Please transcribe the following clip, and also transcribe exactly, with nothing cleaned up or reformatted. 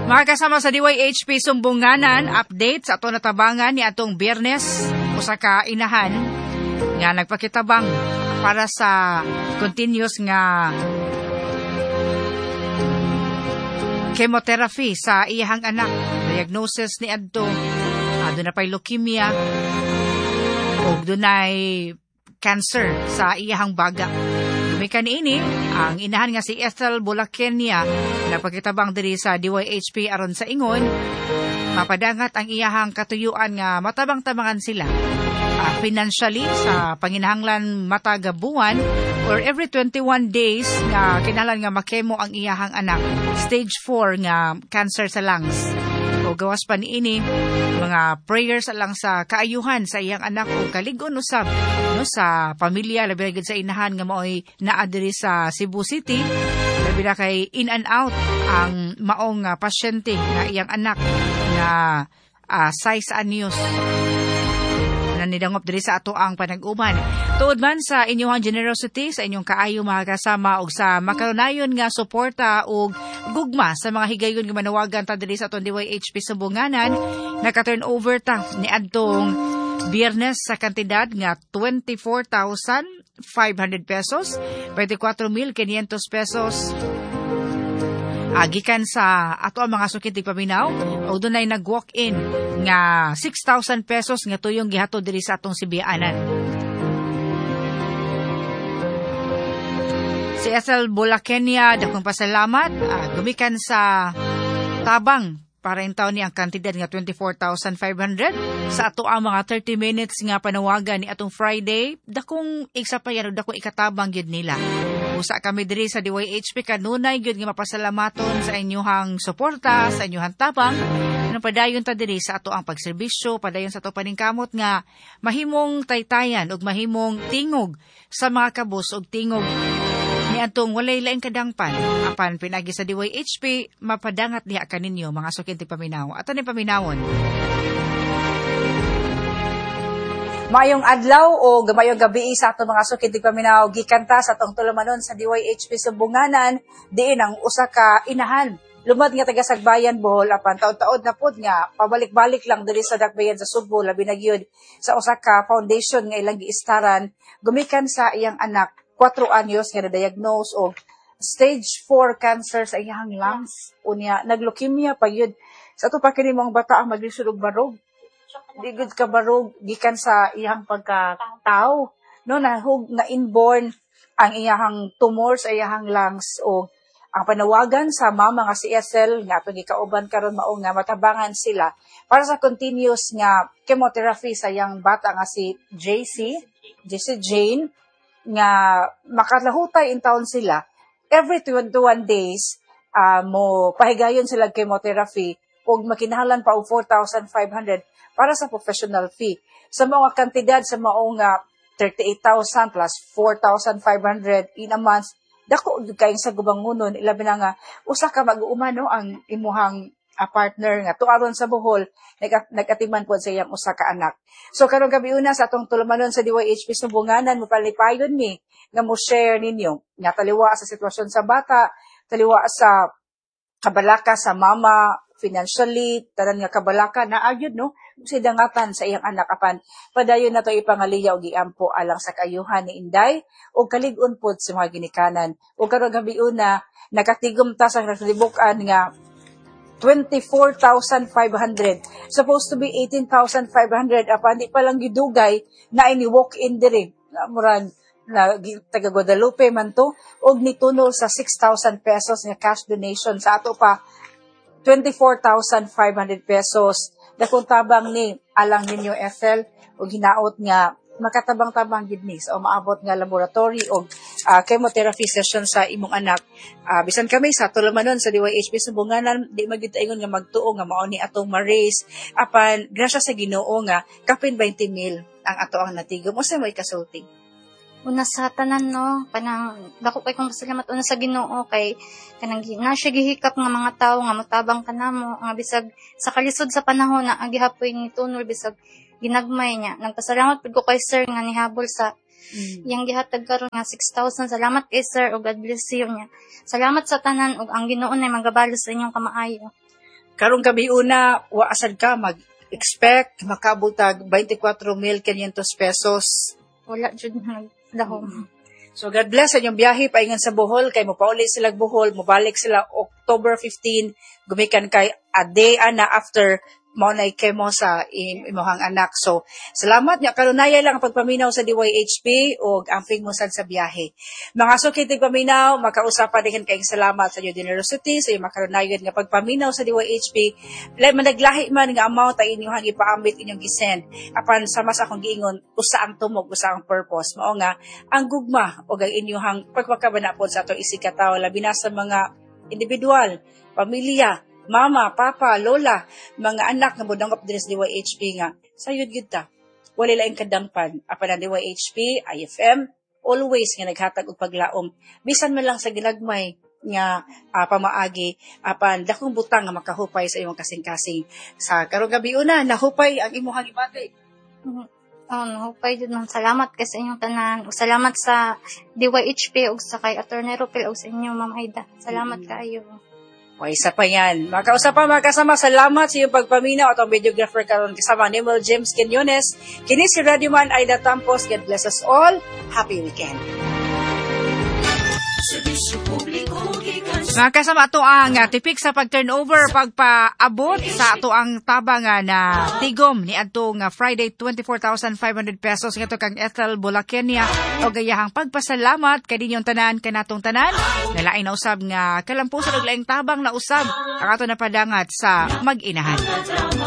Mga kasama sa D Y H P Sumbunganan, update sa ato natabangan ni atong Biyernes, usa ka inahan nga nagpakitabang para sa continuous nga chemotherapy sa iyahang anak. Diagnosis ni adto, adto na pay leukemia o dunay cancer sa iyahang baga. Dumika niini ang inahan nga si Ethel Bolakenia nagpakitabang diri sa D Y H P aron sa ingon mapadangat ang iyahang katuyuan nga matabang-tabangan sila uh, financially sa panginahanglan matag buwan or every twenty-one days nga kinahanglan nga makemo ang iyahang anak stage four nga cancer sa lungs. O gawas pa niini mga prayers lang sa kaayuhan sa iyang anak o kaligon usab no sa pamilya labi na sa inahan nga maoy naa diri sa Cebu City labi na kay in and out ang maong uh, pasyente nga iyang anak nga uh, size anyos nanidangop diri sa ato ang panag-uban. Tuod man sa inyong generosity, sa inyong kaayo mga kasama og sa makaronayon nga suporta og gugma sa mga higayon nga manawagan ta diri sa atong D Y H P Sumbunganan, naka-turn over ta ni adtong Biyernes sa kantidad nga twenty-four thousand five hundred pesos, twenty-four mil quinientos pesos. Agikan sa ato ang mga sukitig paminaw o dunay nag-walk-in nga six thousand pesos nga tuyong gihatod diri sa atong Sibiyaanan. Si Ethel Bolakenia dakong pasalamat uh, gumikan sa tabang para in taon ni ang kantidad nga twenty-four thousand five hundred sa ato ang mga thirty minutes nga panawagan ni atong Friday dakong igsapayan dakong ikatabang gyud nila. Usa kami diri sa D Y H P kanunay gyud nga mapasalamaton sa inyong suporta, sa inyong tabang. Ano padayon ta diri sa ato ang pagserbisyo, padayon sa ato paningkamot nga mahimong taytayan ug mahimong tingog sa mga kabus ug tingog ni atong walay laing kadangpan. Apan pinagi sa D Y H P mapadangat diha kaninyo mga sukintig paminaw. Ato ni paminawon. Mayong adlaw o gamayong gabi sa ato mga sukitig paminaw gikanta sa atong tulumanon sa D Y H P Sumbunganan diin ang usa ka inahan lumad nga taga Sagbayan Bohol apan taud-taud na pud nga pabalik-balik lang diri sa Dakbayan sa Subo labi na gyud sa usa ka foundation nga ilang giistaran gumikan sa iyang anak four anyos nga na-diagnose og stage four cancer sa iyang lungs unya nagleukemia pa gyud sa ato pa kini mga bata ang maglisod og barog. Di good ka barog gikan sa iyang pagkatao no nahug na inborn ang iyang tumor sa iyang lungs o ang panawagan sa mama nga si Ethel nga atong gikauban karon mao nga matabangan sila para sa continuous nga chemotherapy sa iyang bata nga si J C J C Jane nga makalahutay in taon sila every twenty-one days uh, mo pahigayon sila chemotherapy ug makinahanglan pa og four thousand five hundred para sa professional fee. Sa mga kantidad sa maong uh, thirty-eight thousand plus four thousand five hundred in a month, dako kayong sa gubangunon, ilabi na nga, usa ka mag-uuma no, ang imuhang uh, partner nga, tuaron sa Bohol, nag- nag-atiman po sa iyang usa ka anak. So, karong gabi una sa atong tulumanon sa D Y H P Sumbunganan, mapalipayon mi, nga mo share ninyo, nga taliwa sa sitwasyon sa bata, taliwa sa kabalaka sa mama, financially, tanan nga kabalaka, naagyod, no? Si dangatan sa iyang anak apan padayon na to ipangaliyaw giampo alang sa kayuhan ni Inday o kalig-on pod sa mga ginikanan o karong gabi una nakatigom ta sa naglibukan nga twenty-four thousand five hundred supposed to be eighteen thousand five hundred apan di pa lang gidugay na ini walk in diri murag na taga Guadalupe man to og nitunol sa six thousand pesos nga cash donation sa ato pa twenty-four thousand five hundred pesos. Dakong tabang ni alang ninyo Ethel o hinaot nga makatabang-tabang gid ni o maabot nga laboratory o uh, chemotherapy session sa imong anak. Uh, bisan kami sa tulumanon sa D Y H P Sumbunganan di magid ingon nga magtuo nga mao ni atong ma-raise apan grasya sa Ginoo nga kapin twenty mil ang ato ang natigom. Unsa may kasulti? Una sa tanan no, kanang dako kay kong salamat una sa Ginoo kay kanang na siya gihikap nga mga tawo nga motabang kanamo nga bisag sa kalisod sa panahon na agihapoy ni tunol bisag ginagmay niya. Nagpasalamat pud ko kay sir nga nihabol sa mm. yang gihatag karon nga six thousand. Salamat kay sir ug God bless you niya. Salamat sa tanan ug ang Ginoo nay magabalo sa inyong kamaayo. karong gabi una, wa asad ka mag-expect makabutag twenty-four mil quinientos pesos. Wala jud nagdahom. So God bless sa inyong biyahe paingon sa Bohol kay mopauli sila Bohol, mobalik sila October fifteenth, gumikan kay a day ana after mao nay kemo sa im- imuhang anak. So salamat nya kanunaya lang ang pagpaminaw sa D Y H P ug amping mo sad sa biyahe. Mga sukid paminaw, makausapan dikin kay salamat sa inyo generosity sa inyo makarunayon nga pagpaminaw sa D Y H P. Lay managlahi man nga amount ay inyong ipaambit inyong gisend. Apan sama sa akong giingon usa ang tumog usa ang purpose. Mao nga ang gugma ug ang inyong pagpakabanapod sa atong isikataw labi na sa mga individual, pamilya, mama, papa, lola, mga anak nga modangop diri sa D Y H P nga sayod gyud ta. Wala laing kadampan apan ang D Y H P, I F M always nga naghatag og paglaom bisan man lang sa ginagmay nga uh, pamaagi apan dakong butang nga makahupay sa imong kasing-kasing. Sa karong gabi una nahupay ang imong hangibati. Mm-hmm. Oh, nahupay jud man. Salamat kay sa inyong tanan. Ug salamat sa D Y H P ug sa kay Attorney Ropel ug sa inyo Ma'am Aida. Salamat mm-hmm. kaayo. O, isa pa yan. Makausap pa mga kasama, salamat sa iyong pagpaminaw at ang videographer karon kasama ni Mel James Quinones. Kini si Radio Man Aida Tampos. God bless us all. Happy weekend. Mga kasama, ato ang uh, tipik sa pag-turnover, pagpaabot sa ato ang tabang uh, na tigom ni atong uh, Friday twenty-four thousand five hundred pesos nga to kang Ethel Bulakenia o gayahang pagpasalamat kay dinyong tanan kanatong tanan nalain na usab nga kalampusan og laing tabang na usab ang ato napadangat sa mag-inahan.